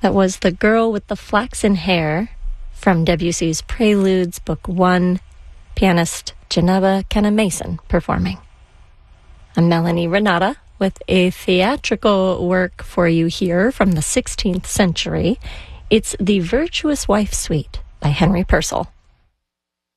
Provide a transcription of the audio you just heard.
That was The Girl with the Flaxen Hair from Debussy's Preludes, Book 1, pianist Geneva Kenna-Mason performing. I'm Melanie Renata with a theatrical work for you here from the 16th century. It's The Virtuous Wife Suite by Henry Purcell.